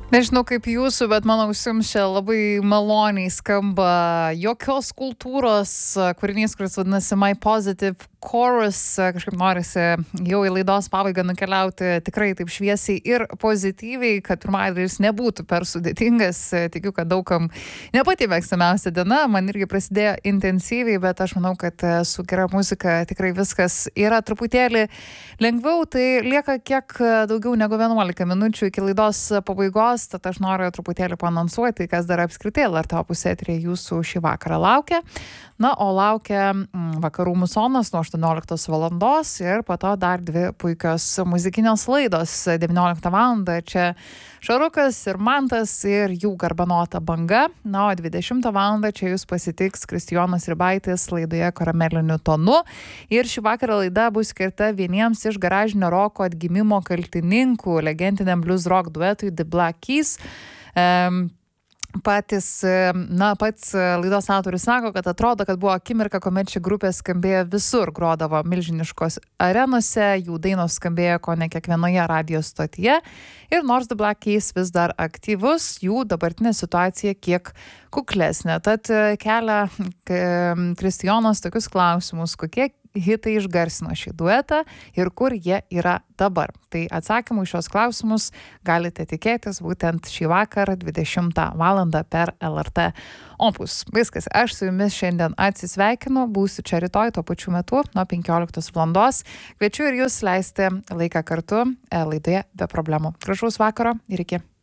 Nežinau kaip jūsų, bet mano ausims čia labai maloniai skamba jokios kultūros kūrinys, kuris vadinasi My Positive Chorus. Kažkaip norisi jau į laidos pabaigą nukeliauti tikrai taip šviesiai ir pozityviai, kad pirmadienis nebūtų per sudėtingas. Tikiu, kad daugam ne pati mėgstamiausia diena, man irgi prasidėjo intensyviai, bet aš manau, kad su gera muzika tikrai viskas yra truputėlį lengviau. Tai lieka kiek daugiau negu 11 minučių iki laidos pabaigos. Tad aš noriu truputėlį paanonsuoti, kas dar apskritai LRT Opus eteryje jūsų šį vakarą laukia. Na, o laukia vakarų musonas nuo 18 valandos ir po to dar dvi puikios muzikinės laidos 19 valandą. Čia Šarukas ir Mantas ir jų garbanota banga. Na, o 20 valandą čia jūs pasitiks Kristijonas Ribaitis laidoje Karameliniu tonu. Ir šį vakarą laida bus skirta vieniems iš garažinio roko atgimimo kaltininkų, legendiniam blues rock duetui The Black Keys. Pats laidos autorius sako, kad atrodo, kad buvo akimirka, kuomet ši grupė skambėjo visur, grodavo milžiniškos arenose, jų dainos skambėjo kone kiekvienoje radijo stotyje. Ir nors The Black Keys vis dar aktyvus, jų dabartinė situacija kiek kuklesnė. Tad kelia Kristijonas tokius klausimus, kokie hitai išgarsino šį duetą ir kur jie yra dabar. Tai atsakymų į šios klausimus galite tikėtis būtent šį vakarą 20 valandą per LRT Opus. Viskas, aš su jumis šiandien atsisveikinu, būsiu čia rytoj tuo pačiu metu nuo 15 valandos. Kviečiu ir jūs leisti laiką kartu laidoje be problemų. Gražaus vakaro ir iki.